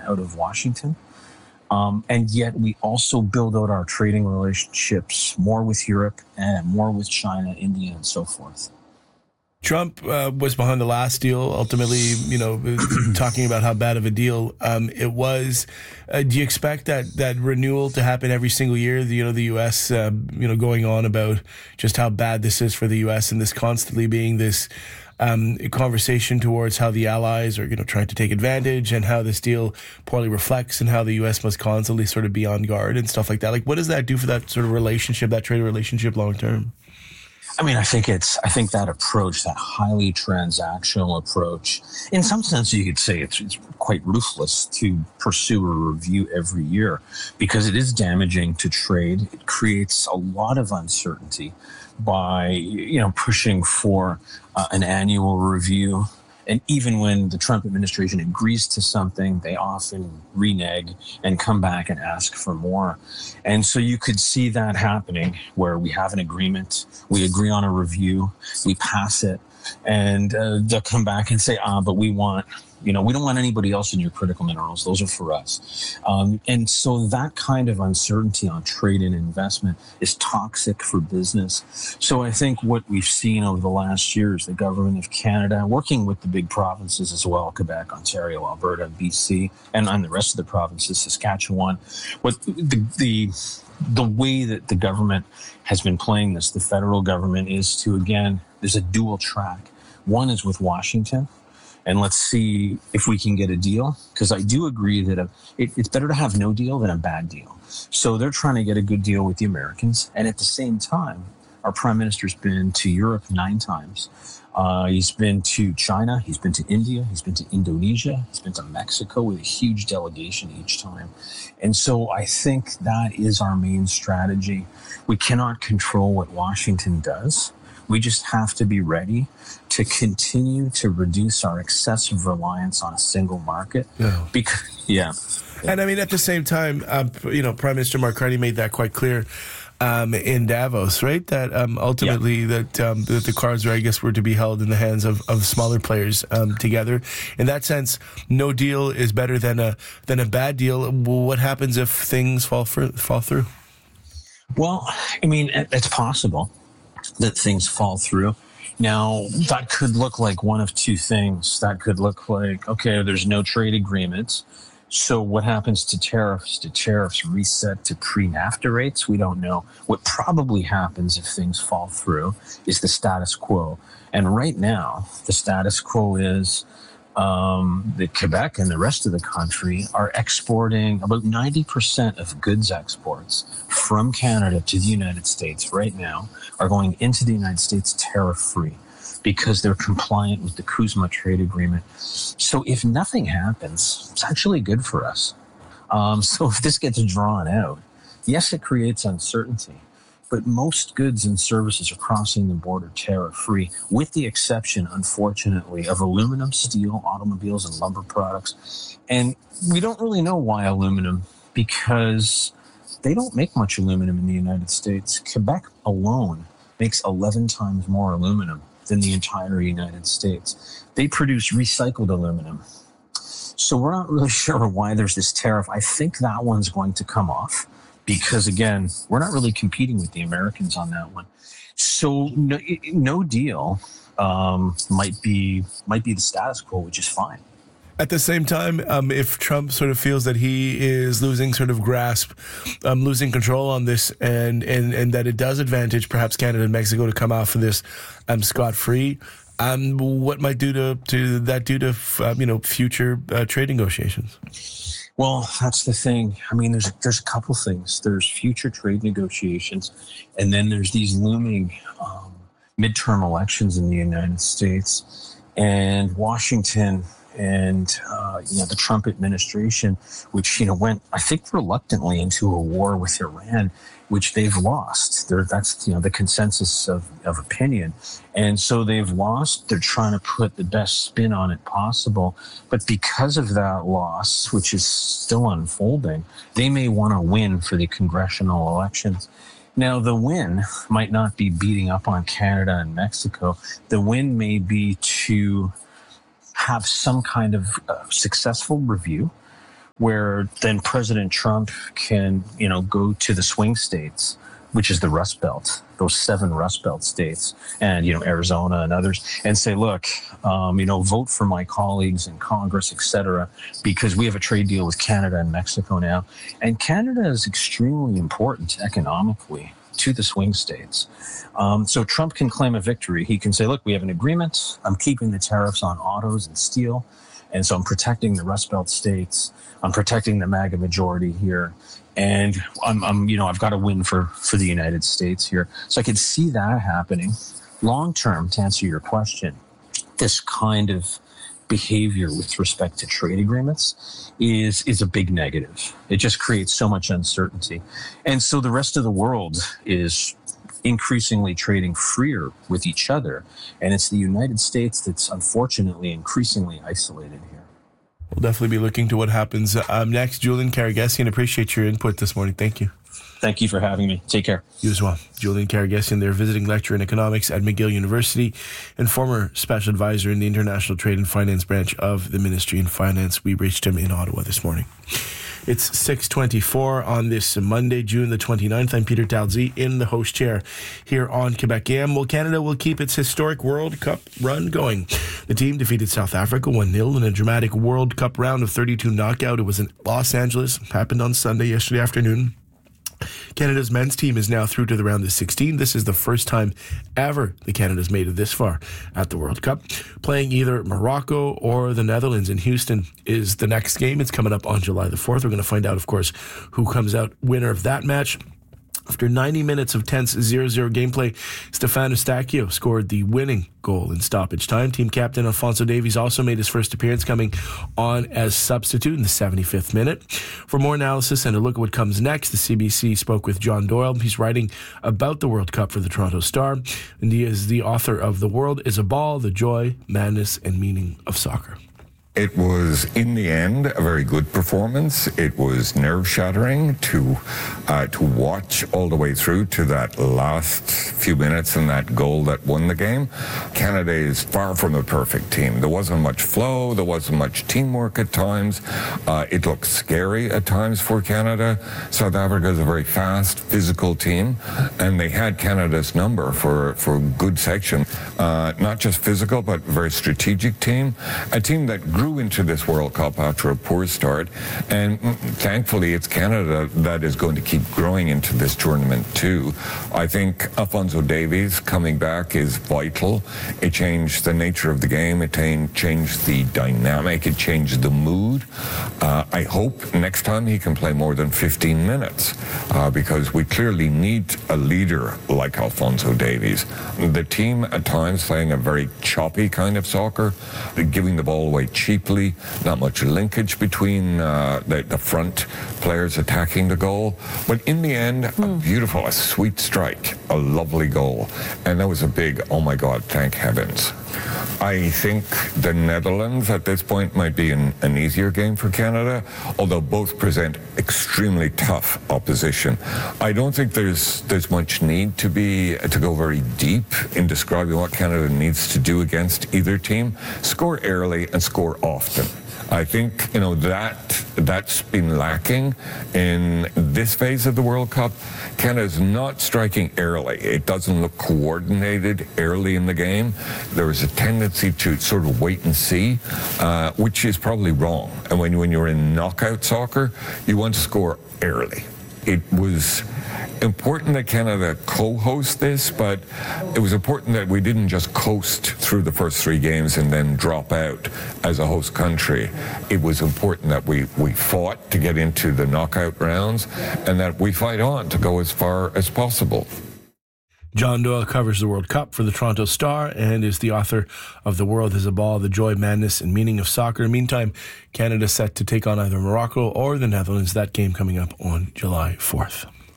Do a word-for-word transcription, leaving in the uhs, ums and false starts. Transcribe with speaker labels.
Speaker 1: out of Washington. Um, and yet we also build out our trading relationships more with Europe and more with China, India, and so forth.
Speaker 2: Trump uh, was behind the last deal, ultimately, you know, talking about how bad of a deal um, it was. Uh, do you expect that that renewal to happen every single year? The, you know, the U S, uh, you know, going on about just how bad this is for the U S and this constantly being this um, conversation towards how the allies are, you know, trying to take advantage and how this deal poorly reflects and how the U S must constantly sort of be on guard and stuff like that. Like, what does that do for that sort of relationship, that trade relationship long term?
Speaker 1: I mean, I think it's, I think that approach, that highly transactional approach, in some sense, you could say it's, it's quite ruthless to pursue a review every year because it is damaging to trade. It creates a lot of uncertainty by, you know, pushing for uh, an annual review. And even when the Trump administration agrees to something, they often renege and come back and ask for more. And so you could see that happening where we have an agreement, we agree on a review, we pass it, and uh, they'll come back and say, ah, but we want, you know, we don't want anybody else in your critical minerals. Those are for us. Um, and so that kind of uncertainty on trade and investment is toxic for business. So I think what we've seen over the last year is the government of Canada working with the big provinces as well, Quebec, Ontario, Alberta, B C, and, and the rest of the provinces, Saskatchewan. What the, the the way that the government has been playing this, the federal government, is to, again, there's a dual track. One is with Washington, and let's see if we can get a deal, because I do agree that a, it, it's better to have no deal than a bad deal. So they're trying to get a good deal with the Americans, and at the same time, our prime minister's been to Europe nine times. Uh, he's been to China, he's been to India, he's been to Indonesia, he's been to Mexico with a huge delegation each time. And so I think that is our main strategy. We cannot control what Washington does. We just have to be ready to continue to reduce our excessive reliance on a single market.
Speaker 2: Yeah.
Speaker 1: Because, yeah.
Speaker 2: And I mean, at the same time, um, you know, Prime Minister Mark Carney made that quite clear um, in Davos, right? That um, ultimately yeah. that, um, that the cards, are, I guess, were to be held in the hands of, of smaller players um, together. In that sense, no deal is better than a than a bad deal. What happens if things fall for, fall through?
Speaker 1: Well, I mean, it's possible that things fall through. Now, that could look like one of two things. That could look like, okay, there's no trade agreements. So what happens to tariffs? Do tariffs reset to pre-NAFTA rates? We don't know. What probably happens if things fall through is the status quo. And right now, the status quo is um, that Quebec and the rest of the country are exporting about ninety percent of goods exports from Canada to the United States right now are going into the United States tariff-free because they're compliant with the CUSMA trade agreement. So if nothing happens, it's actually good for us. Um, so if this gets drawn out, yes, it creates uncertainty, but most goods and services are crossing the border tariff-free, with the exception, unfortunately, of aluminum, steel, automobiles, and lumber products. And we don't really know why aluminum, because they don't make much aluminum in the United States. Quebec alone makes eleven times more aluminum than the entire United States. They produce recycled aluminum. So we're not really sure why there's this tariff. I think that one's going to come off because, again, we're not really competing with the Americans on that one. So no, no deal um, might be might be the status quo, which is fine.
Speaker 2: At the same time, um, if Trump sort of feels that he is losing sort of grasp, um, losing control on this, and, and, and that it does advantage perhaps Canada and Mexico to come off of this um, scot-free, um, what might do to, to that do to uh, you know future uh, trade negotiations?
Speaker 1: Well, that's the thing. I mean, there's there's a couple things. There's future trade negotiations, and then there's these looming um, midterm elections in the United States, and Washington. And, uh, you know, the Trump administration, which, you know, went, I think, reluctantly into a war with Iran, which they've lost. They're, that's, you know, the consensus of, of opinion. And so they've lost. They're trying to put the best spin on it possible. But because of that loss, which is still unfolding, they may want to win for the congressional elections. Now, the win might not be beating up on Canada and Mexico. The win may be to have some kind of uh, successful review where then President Trump can, you know, go to the swing states, which is the Rust Belt, those seven Rust Belt states, and, you know, Arizona and others, and say, look, um, you know, vote for my colleagues in Congress, et cetera, because we have a trade deal with Canada and Mexico now. And Canada is extremely important economically to the swing states. Um, so Trump can claim a victory. He can say, look, we have an agreement. I'm keeping the tariffs on autos and steel. And so I'm protecting the Rust Belt states. I'm protecting the MAGA majority here. And I'm, I'm, you know, I've got a win for, for the United States here. So I could see that happening. Long term, to answer your question, this kind of behavior with respect to trade agreements is is a big negative. It just creates so much uncertainty. And so the rest of the world is increasingly trading freer with each other. And it's the United States that's unfortunately increasingly isolated here.
Speaker 2: We'll definitely be looking to what happens um, next. Julian Karagesian, appreciate your input this morning. Thank you.
Speaker 1: Thank you for having me. Take care.
Speaker 2: You as well. Julian Karagesian, their visiting lecturer in economics at McGill University and former special advisor in the International Trade and Finance branch of the Ministry of Finance. We reached him in Ottawa this morning. It's six twenty-four on this Monday, June the twenty-ninth. I'm Peter Talzi in the host chair here on Quebec A M. Well, Canada will keep its historic World Cup run going. The team defeated South Africa one nil in a dramatic World Cup round of thirty-two knockout. It was in Los Angeles. Happened on Sunday, yesterday afternoon. Canada's men's team is now through to the round of sixteen. This is the first time ever the Canada's made it this far at the World Cup. Playing either Morocco or the Netherlands in Houston is the next game. It's coming up on July the fourth. We're going to find out, of course, who comes out winner of that match. After ninety minutes of tense zero zero gameplay, Stefan Eustáquio scored the winning goal in stoppage time. Team captain Alphonso Davies also made his first appearance, coming on as substitute in the seventy-fifth minute. For more analysis and a look at what comes next, the C B C spoke with John Doyle. He's writing about the World Cup for the Toronto Star, and he is the author of The World is a Ball, The Joy, Madness, and Meaning of Soccer.
Speaker 3: It was, in the end, a very good performance. It was nerve-shattering to uh, to watch all the way through to that last few minutes and that goal that won the game. Canada is far from a perfect team. There wasn't much flow. There wasn't much teamwork at times. Uh, it looked scary at times for Canada. South Africa is a very fast, physical team, and they had Canada's number for, for a good section. Uh, not just physical, but very strategic team. A team that grew Grew into this World Cup after a poor start, and thankfully it's Canada that is going to keep growing into this tournament too. I think Alphonso Davies coming back is vital. It changed the nature of the game, it changed the dynamic, it changed the mood. Uh, I hope next time he can play more than fifteen minutes, uh, because we clearly need a leader like Alphonso Davies. The team at times playing a very choppy kind of soccer, giving the ball away cheap. Cheaply, not much linkage between uh, the, the front players attacking the goal. But in the end, mm. a beautiful, a sweet strike, a lovely goal. And that was a big, oh my God, thank heavens. I think the Netherlands at this point might be an, an easier game for Canada, although both present extremely tough opposition. I don't think there's there's much need to be to go very deep in describing what Canada needs to do against either team. Score early and score often. I think, you know, that that's been lacking in this phase of the World Cup. Canada's not striking early. It doesn't look coordinated early in the game. There is a tendency to sort of wait and see, uh, which is probably wrong. And when, when you're in knockout soccer, you want to score early. It was important that Canada co-host this, but it was important that we didn't just coast through the first three games and then drop out as a host country. It was important that we, we fought to get into the knockout rounds and that we fight on to go as far as possible.
Speaker 2: John Doyle covers the World Cup for the Toronto Star and is the author of The World is a Ball, The Joy, Madness, and Meaning of Soccer. Meantime, Canada set to take on either Morocco or the Netherlands. That game coming up on July fourth.